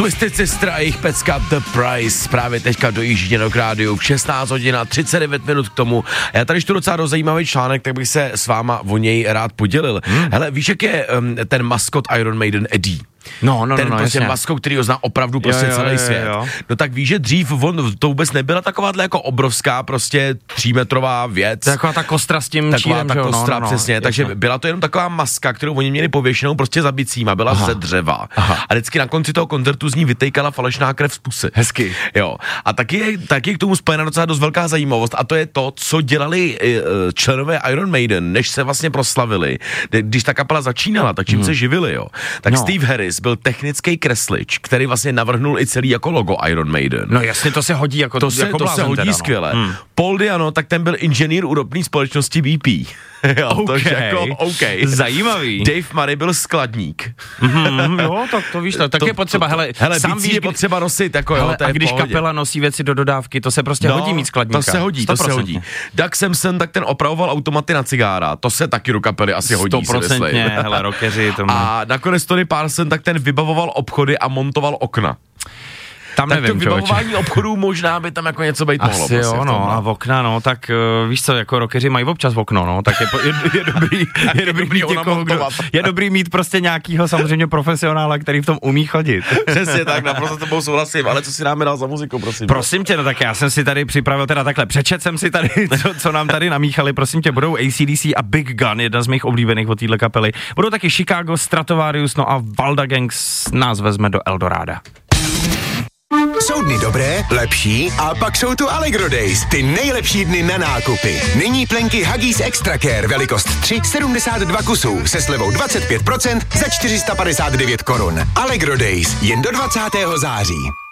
Twisted Sister a jejich pecka The Price právě teďka dojíždí do rádiu v 16 hodin a 39 minut k tomu. Já tady čtu docela zajímavý článek, tak bych se s váma o něj rád podělil. Hele, víš, jak je ten maskot Iron Maiden Eddie? Ten prostě maskot, který ho zná opravdu prostě celý svět. No tak víš, že dřív to vůbec nebyla takováhle jako obrovská prostě 3metrová věc. Taková ta kostra s tím čírem, ta kostra, přesně. Takže byla to jenom taková maska, kterou oni měli pověšenou prostě za bicíma, byla ze dřeva. A vždycky na konci toho koncertu z ní vytejkala falešná krev z pusy. Hezky. Jo. A taky je k tomu spojena docela dost velká zajímavost, a to je to, co dělali členové Iron Maiden, než se vlastně proslavili. Když ta kapela začínala, tak čím se živili, jo. Tak Steve Harris byl technický kreslič, který vlastně navrhnul i celý jako logo Iron Maiden. No jasně, to se hodí jako to se hodí teda, skvěle. Paul Diano, tak ten byl inženýr u ropné společnosti BP. Jo, to jako zajímavý. Dave Murray byl skladník. Jo, tak to víš, tak je potřeba, hele, sám víš, je potřeba nosit, jako hele, a když kapela nosí věci do dodávky, to se prostě hodí mít skladníka. To se hodí. Doug Samson, tak ten opravoval automaty na cigára, to se taky do kapely asi hodí. 100%, hele, rockeři. A nakonec Tony Parson, tak ten vybavoval obchody a montoval okna. Tam tak nevím, to vybavování obchodů možná by tam jako něco být mohlo. Asi jo, no, a v okna, no, tak víš co, jako rockeři mají občas v okno, no, tak je dobrý mít prostě nějakýho samozřejmě profesionála, který v tom umí chodit. Přesně tak, naprosto s tebou souhlasím, ale co si dáme dál za muziku, prosím. Prosím tě, no tak já jsem si tady připravil teda takhle, přečet jsem si tady, co nám tady namíchali, prosím tě, budou AC/DC a Big Gun, jedna z mých oblíbených od téhle kapely, budou taky Chicago, Stratovarius, no a Valda Gangs nás vezme do Eldoráda. Jsou dny dobré, lepší a pak jsou tu Allegro Days, ty nejlepší dny na nákupy. Nyní plenky Huggies Extra Care velikost 3, 72 kusů se slevou 25% za 459 korun. Allegro Days jen do 20. září.